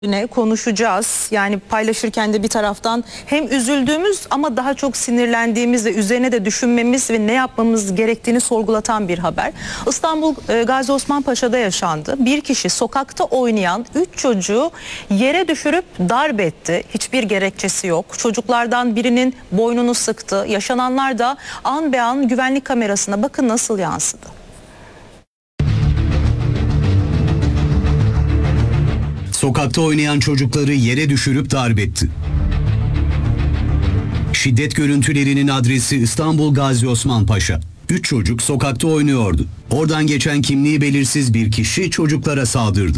Ne konuşacağız. Yani paylaşırken de bir taraftan hem üzüldüğümüz ama daha çok sinirlendiğimiz ve üzerine de düşünmemiz ve ne yapmamız gerektiğini sorgulatan bir haber. İstanbul Gazi Osman Paşa'da yaşandı. Bir kişi sokakta oynayan 3 çocuğu yere düşürüp darp etti. Hiçbir gerekçesi yok. Çocuklardan birinin boynunu sıktı. Yaşananlar da an be an güvenlik kamerasına bakın nasıl yansıdı. Sokakta oynayan çocukları yere düşürüp darp etti. Şiddet görüntülerinin adresi İstanbul Gazi Osman Paşa. 3 çocuk sokakta oynuyordu. Oradan geçen kimliği belirsiz bir kişi çocuklara saldırdı.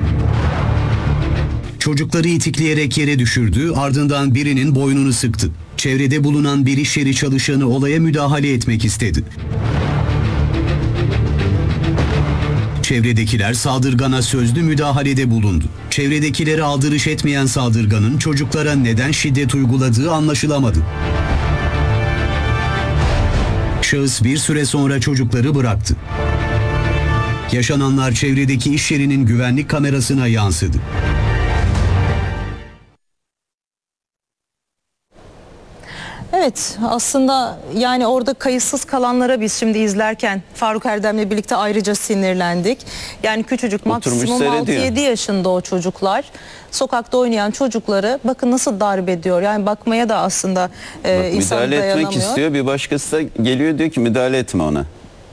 Çocukları itikleyerek yere düşürdü, ardından birinin boynunu sıktı. Çevrede bulunan bir iş yeri çalışanı olaya müdahale etmek istedi. Çevredekiler saldırgana sözlü müdahalede bulundu. Çevredekilere aldırış etmeyen saldırganın çocuklara neden şiddet uyguladığı anlaşılamadı. Şahıs bir süre sonra çocukları bıraktı. Yaşananlar çevredeki iş yerinin güvenlik kamerasına yansıdı. Evet, aslında yani orada kayıtsız kalanlara biz şimdi izlerken Faruk Erdem'le birlikte ayrıca sinirlendik. Yani küçücük, maksimum 6-7 yaşında o çocuklar. Sokakta oynayan çocukları bakın nasıl darp ediyor. Yani bakmaya da aslında insan müdahale dayanamıyor. etmek istiyor, bir başkası da geliyor diyor ki müdahale etme ona.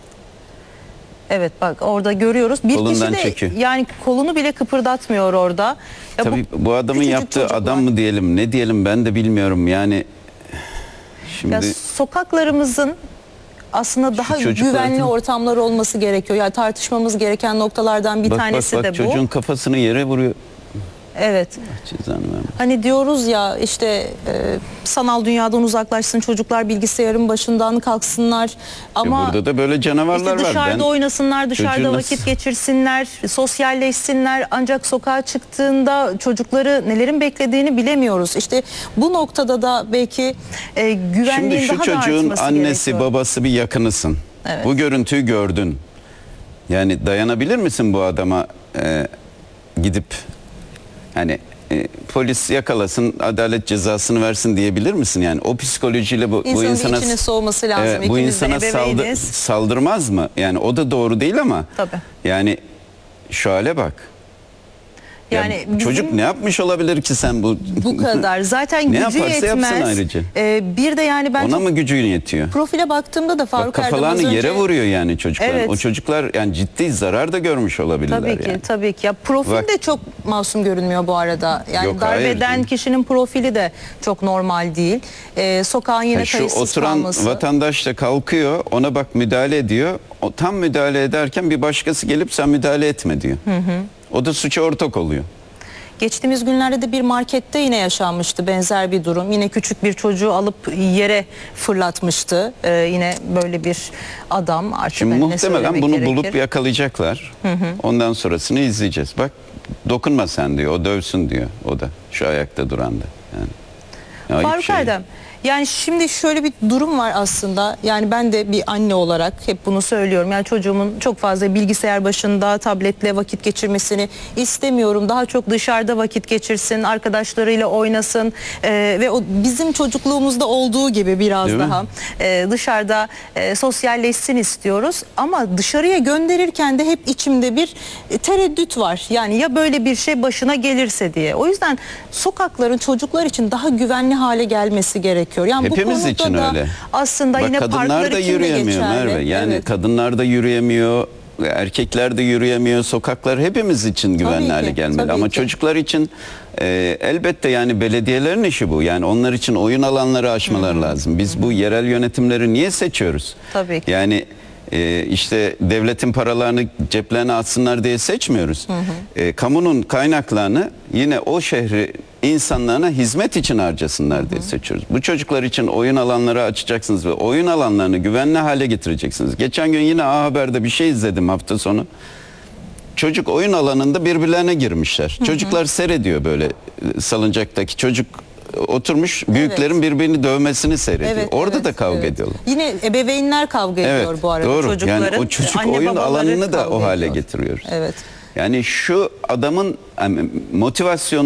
Evet, bak orada görüyoruz. Bir Kolundan kişi de çekiyor. yani kolunu bile kıpırdatmıyor orada. Ya Tabii bu adamın küçücük yaptığı çocuklar. adam mı diyelim, ne diyelim ben de bilmiyorum yani. Şimdi Ya sokaklarımızın aslında daha güvenli ortamlar olması gerekiyor. Yani tartışmamız gereken noktalardan bir tanesi de bu. Çocuğun kafasını yere vuruyor. Evet. Hani diyoruz ya işte sanal dünyadan uzaklaşsın çocuklar, bilgisayarın başından kalksınlar ama burada da böyle canavarlar işte dışarıda var. oynasınlar, dışarıda vakit geçirsinler, sosyalleşsinler, ancak sokağa çıktığında çocukları nelerin beklediğini bilemiyoruz. İşte bu noktada da belki güvenliğin Şimdi daha da artması şu çocuğun annesi gerekiyor. babası bir yakınısın. Evet. Bu görüntüyü gördün. Yani dayanabilir misin bu adama gidip hani polis yakalasın, adalet cezasını versin diyebilir misin? Yani o psikolojiyle bu insana içine soğuması lazım. bu insana saldırmaz mı? Yani o da doğru değil ama. Tabii. Yani şu hale bak. Yani çocuk ne yapmış olabilir ki sen bu kadar zaten ne gücü yaparsa yetmez. yapsın ayrıca. Bir de yani ben ona mı gücü yetiyor? Profile baktığımda da Faruk Erdem kafalarını az önce yere vuruyor yani çocuklar. Evet. O çocuklar yani ciddi zarar da görmüş olabilirler. Tabii ki, yani. tabii ki. Ya profil de çok masum görünmüyor bu arada. Yani Yok, darp hayır, eden kişinin profili de çok normal değil. Sokağın yine kayıtsız oturan kalması. vatandaş da kalkıyor, ona bak müdahale ediyor. O tam müdahale ederken bir başkası gelip sen müdahale etme diyor. O da suça ortak oluyor. Geçtiğimiz günlerde de bir markette yine yaşanmıştı benzer bir durum. Yine küçük bir çocuğu alıp yere fırlatmıştı. Yine böyle bir adam. Artık şimdi muhtemelen bunu gerekir. bulup yakalayacaklar. Ondan sonrasını izleyeceğiz. Bak dokunma sen diyor, o dövsün diyor o da. Şu ayakta duran da. Yani. Faruk Erdem, yani şimdi şöyle bir durum var aslında. Yani ben de bir anne olarak hep bunu söylüyorum. Yani çocuğumun çok fazla bilgisayar başında tabletle vakit geçirmesini istemiyorum. Daha çok dışarıda vakit geçirsin, arkadaşlarıyla oynasın ve o bizim çocukluğumuzda olduğu gibi biraz değil daha dışarıda sosyalleşsin istiyoruz. Ama dışarıya gönderirken de hep içimde bir tereddüt var. Yani ya böyle bir şey başına gelirse diye. O yüzden sokakların çocuklar için daha güvenli hale gelmesi gerekiyor. Yani hepimiz bu için da öyle. Aslında bak, yine kadınlar parklar da için de yürüyemiyor geçerli. Merve. Yani evet. kadınlar da yürüyemiyor, erkekler de yürüyemiyor. Sokaklar hepimiz için güvenli hale gelmeli. Ama çocuklar için elbette yani belediyelerin işi bu. Yani onlar için oyun alanları açmaları lazım. Biz bu yerel yönetimleri niye seçiyoruz? Tabii ki. Yani işte devletin paralarını ceplerine atsınlar diye seçmiyoruz. Kamunun kaynaklarını yine o şehri insanlarına hizmet için harcasınlar diye seçiyoruz. Bu çocuklar için oyun alanları açacaksınız ve oyun alanlarını güvenli hale getireceksiniz. Geçen gün yine A Haber'de bir şey izledim hafta sonu. Çocuk oyun alanında birbirlerine girmişler. Çocuklar seyrediyor böyle salıncaktaki çocuk oturmuş büyüklerin birbirini dövmesini seyrediyor. Orada da kavga ediyorlar. Yine ebeveynler kavga ediyor bu arada. Doğru. Çocukların, yani o çocuk oyun alanını da o hale getiriyoruz. Evet. Yani şu adamın motivasyonu